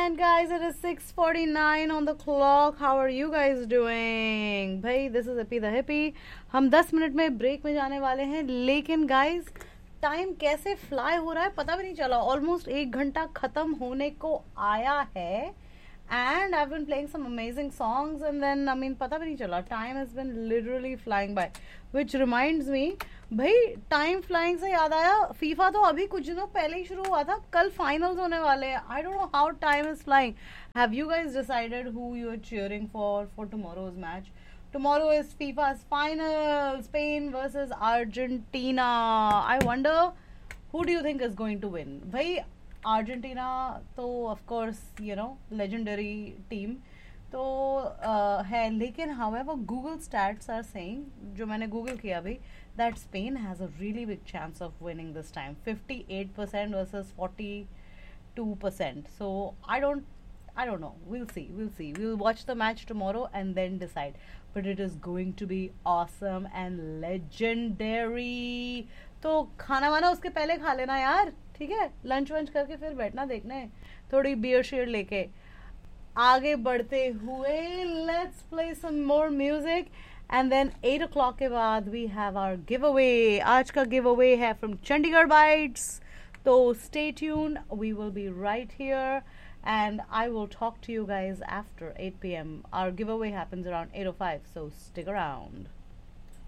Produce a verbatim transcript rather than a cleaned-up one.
And guys, it is six forty-nine on the clock. How are you guys doing? भाई this is Hippie the Hippie. हम दस minute में break में जाने वाले हैं, लेकिन guys टाइम कैसे फ्लाई हो रहा है पता भी नहीं चला. ऑलमोस्ट एक घंटा खत्म होने को आया है. And I've been playing some amazing songs, and then I mean पता भी नहीं चला. Time has been literally flying by. Which reminds me, भाई टाइम फ्लाइंग से याद आया, फीफा तो अभी कुछ दिनों पहले ही शुरू हुआ था. कल फाइनल्स होने वाले हैं. I don't know how time is flying. Have you guys decided who you are cheering for for tomorrow's match? Tomorrow is FIFA's final, Spain versus Argentina. I wonder who do you think is going to win? भाई Argentina तो of course you know legendary team तो uh, है, लेकिन however Google stats are saying, जो मैंने Google किया अभी, that Spain has a really big chance of winning this time. fifty-eight percent versus forty-two percent. So I don't I don't know. We'll see. We'll see. We'll watch the match tomorrow and then decide. But it is going to be awesome and legendary. तो खाना वाना उसके पहले खा लेना यार, ठीक है? लंच वंच करके फिर बैठना देखने, थोड़ी बियर शेयर लेके. आगे बढ़ते हुए let's play some more music and then eight O clock के बाद we have our give away. आज का गिव अवे है फ्रॉम चंडीगढ़ बाइट्स. तो stay tune, we will be right here and I will talk to you guys after eight p m. Our giveaway happens around eight oh five, so stick around.